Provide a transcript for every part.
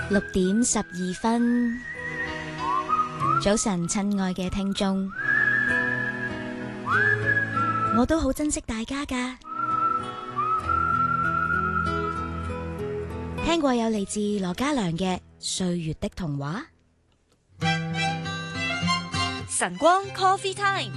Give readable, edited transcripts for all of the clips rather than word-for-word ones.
6:12，早晨，親愛嘅聽眾，我都好珍惜大家㗎。聽過有嚟自羅嘉良嘅《歲月的童話》。 晨光 Coffee Time，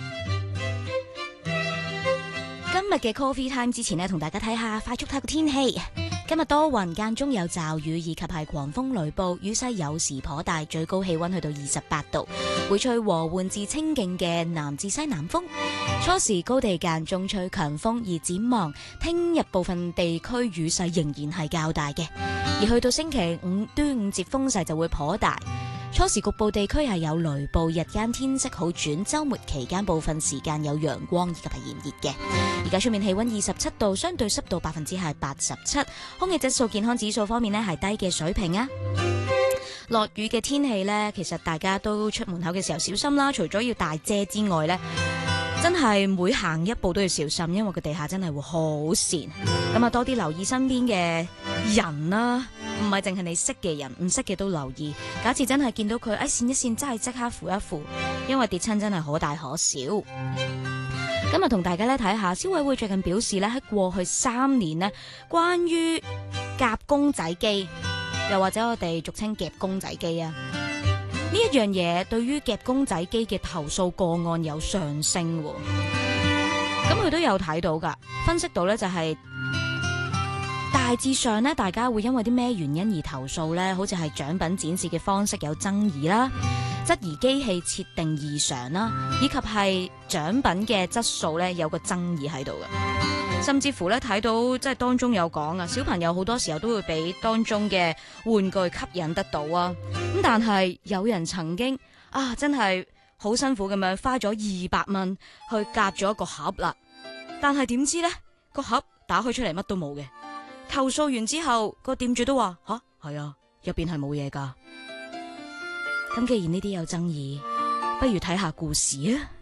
今日嘅 Coffee Time 之前呢，同大家睇下快速睇個天氣。今日多雲，間中有驟雨以及係狂風雷暴，雨勢有時頗大，最高氣溫去到28度，會吹和緩至清勁嘅南至西南風。初時高地間中吹強風，而展望聽日部分地區雨勢仍然係較大嘅，而去到星期五端午節風勢就會頗大。初時局部地區係有雷暴，日間天色好轉，週末期間部分時間有陽光以及係炎熱嘅。而家出面氣溫27度，相對濕度87%，空氣質素健康指數方面呢係低嘅水平啊。落雨嘅天氣呢，其實大家都出門口嘅時候小心啦，除咗要帶遮之外呢，真係每行一步都要小心，因為個地下真係會好跣。咁啊，多啲留意身邊嘅人啦，唔係淨係你識嘅人，唔識嘅都留意。假設真係見到佢，跣一跣，真係即刻扶一扶，因為跌親真係可大可小。今日同大家咧睇下，消委會最近表示咧，喺過去3年呢，關於夾公仔機，又或者我哋俗稱夾公仔機啊，呢一樣嘢對於夾公仔機嘅投訴個案有上升。咁佢都有睇到噶，分析到咧就係大致上咧，大家會因為啲咩原因而投訴呢？好似係獎品展示嘅方式有爭議啦，質疑機器設定異常啦，以及係獎品嘅質素咧有個爭議喺度嘅。甚至乎咧睇到即係當中有講啊，小朋友好多時候都會俾當中嘅玩具吸引得到啊。咁但係有人曾經真係好辛苦咁樣花咗200蚊去夾咗一個盒啦，但係點知呢個盒打開出嚟乜都冇嘅。投訴完之後，個店主都話係啊，入邊係冇嘢噶。咁既然呢啲有爭議，不如睇下故事啊。